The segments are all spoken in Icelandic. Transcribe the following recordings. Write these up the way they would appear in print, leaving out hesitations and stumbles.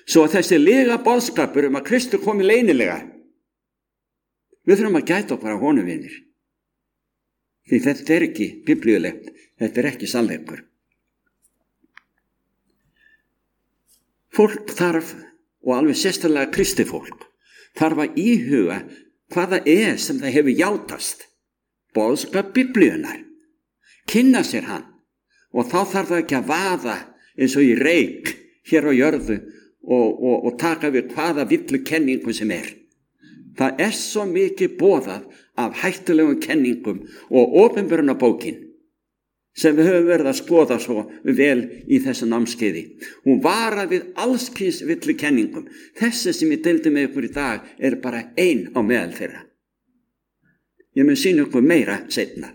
Svo að þessi lega boðskapur að Kristur komi leynilega, við þurfum að gæta okkur á honum, vinir. Því þetta ekki biblíulegt, þetta ekki sannleikur. Fólk þarf, og alveg sérstaklega kristið fólk, þarf að íhuga hvað það sem það hefur játast. Boðskap biblíunar. Kynna sér hann. Og þá þarf það ekki að vaða eins og í reyk hér á jörðu og taka við hvaða villu kenningu sem er. Það svo mikið boðað af hættulegum kenningum og opinberunarbókin sem við höfum verið að skoða svo vel í þessu námskeiði. Hún varar við allskins villu kenningum. Þessi sem ég deildi með ykkur í dag bara ein á meðal þeirra. Ég mun sýna ykkur meira seinna.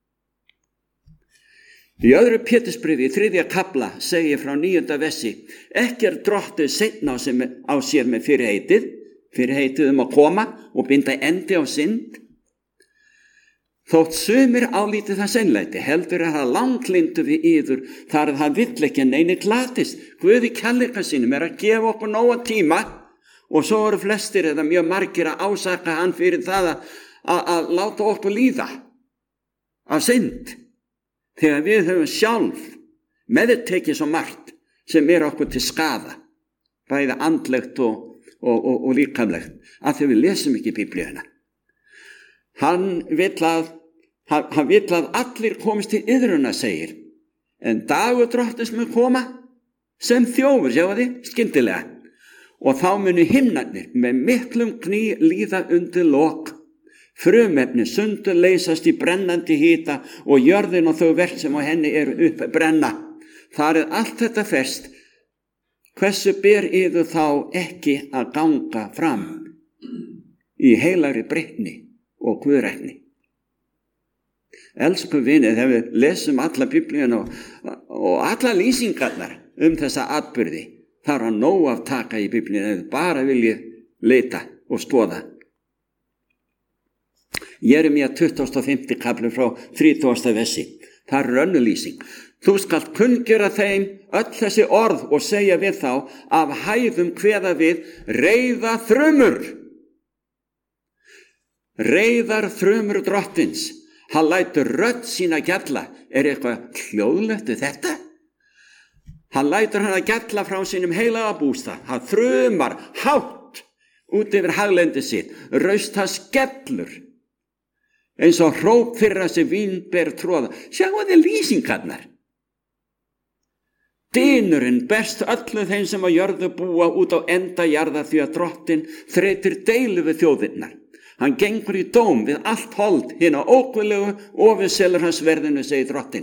Í öðru Pétursbréfi í 3. kafla segir frá 9. versi: ekki drottið seinna á sér með fyrirheitið að koma og binda endi á synd. Þótt sumir álíti það seinlæti, heldur að það langlindu við yður þar að það vill ekki neini glatist. Guð í kærleika sínum að gefa okkur nóga tíma, og svo eru flestir eða mjög margir að ásaka hann fyrir það að láta okkur líða af synd. Þegar við höfum sjálf meðtekið svo margt sem okkur til skaða, bæði andlegt og líkamlegt, af því við lesum ekki Biblíuna. Hann vill að allir komist til iðruna, segir, en dagur drottins mun koma sem þjófur, sjáu þið, skyndilega, og þá munu himnarnir með miklum kný líða undir lok. Frumefni sundur leysast í brennandi hita og jörðin og þau verk sem á henni upp brenna. Þar allt þetta ferst. Hversu ber yður þá ekki að ganga fram í heilagri breytni og guðrækni? Elsku vinir, þegar við lesum alla Biblíuna og alla lýsingarnar þessa atburði, þarf að nóg af taka í Biblíuna ef bara viljið leita og skoða. Jeremía 25. kafli frá 30. versi. Það önnur lýsing. Þú skalt kunngera þeim öll þessi orð og segja við þá af hæðum kveða við reiða þrumur. Reiðar þrumur drottins. Hann lætur rödd sína gjalla. Eitthvað hljóðlegt við þetta? Hann lætur hann að gjalla frá sínum heilaga bústað. Hann þrumar hátt út yfir haglendi sitt. Raust það skellur. Eins og hróp fyrir þessi vínber tróða. Sjáu þið lýsingarnar. Dynurinn berst öllu þeim sem á jörðu búa út á enda jarðar því að drottinn þreytir deilu við þjóðirnar. Hann gengur í dóm við allt hold hina óguðlegu og við selur hans verðinu, segir drottinn.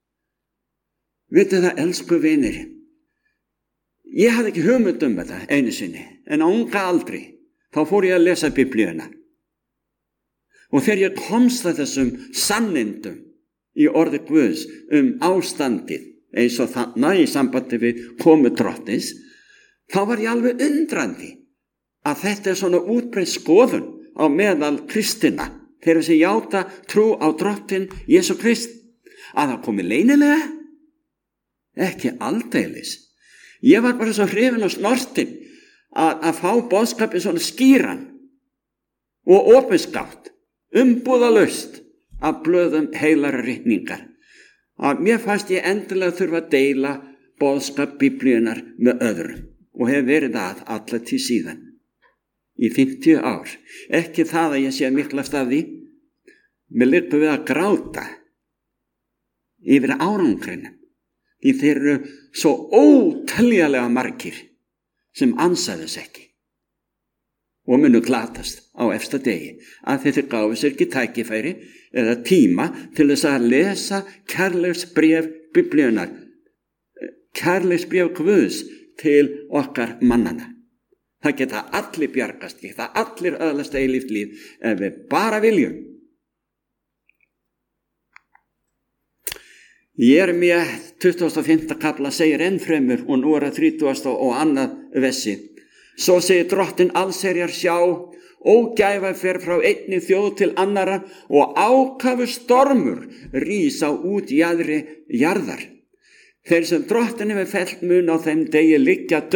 Vitið það, elsku vinir, ég hafði ekki hugmynd þetta einu sinni, en á unga aldri þá fór ég að lesa Biblíuna. Og þegar ég komst að þessum sannindum í orði Guðs ástandið, eins og þannig í sambandi við komu drottins, þá var ég alveg undrandi að þetta svona útbreidd skoðun á meðal kristina, þeirra sem játa trú á drottin Jesú Krist, að það komi leynilega, ekki aldeilis. Ég var bara svo hrifinn og snortinn að fá boðskapið svona skýran og opinskátt, umbúðalaust af blöðum heilara ritningar. Að mér fannst ég endilega þurfa að deila boðskap Biblíunar með öðrum og hef verið það alla tíð síðan í 50 ár. Ekki það að ég sé miklast af því, mér liggur við að gráta yfir árangrinum, því þeir eru svo óteljanlega margir sem ansa þess ekki og munu glatast á efsta degi að þeir gáfu sér ekki tækifæri eða tíma til þess að lesa kærleiksbréf Biblíunar, kærleiksbréf Guðs til okkar mannana. Það geta allir bjargast, geta allir öðlast eilíft líf ef við bara viljum. Jeremía 25. kafla segir ennfremur, og nú það 30. og annað versi. Svo segir drottinn allsherjar, sjá, ógæfa fer frá einni þjóð til annarra og ákafur stormur rís á út jaðri jarðar. Þeir sem drottinn hefur fellt mun á þeim degi liggja